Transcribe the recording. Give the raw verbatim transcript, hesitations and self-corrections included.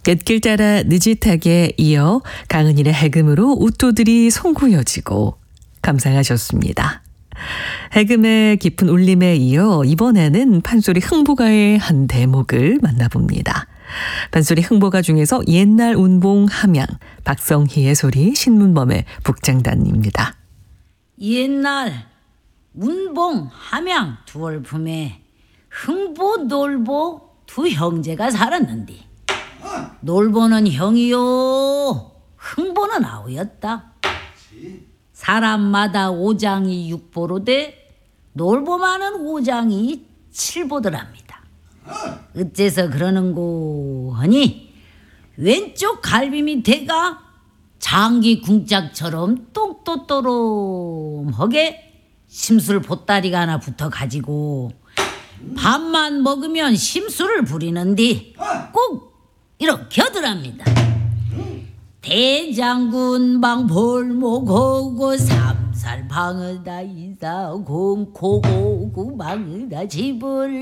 갯길 따라 느릿하게 이어 강은일의 해금으로 웃도들이 송구여지고 감상하셨습니다. 해금의 깊은 울림에 이어 이번에는 판소리 흥보가의 한 대목을 만나봅니다. 판소리 흥보가 중에서 옛날 운봉 함양 박성희의 소리 신문범의 북장단입니다. 옛날 운봉 함양 두월품에 흥보 놀보 두 형제가 살았는데 놀보는 형이요 흥보는 아우였다. 사람마다 오장이 육보로되 놀보만은 오장이 칠보더랍니다. 어째서 그러는고 하니 왼쪽 갈비 밑에가 장기 궁짝처럼 똥또또롬하게 심술 보따리가 하나 붙어가지고 밥만 먹으면 심술을 부리는데 꼭 이렇게 하더랍니다. 대장군 방 볼모고고 삼살 방어다 이사 공코고고 방어다 집을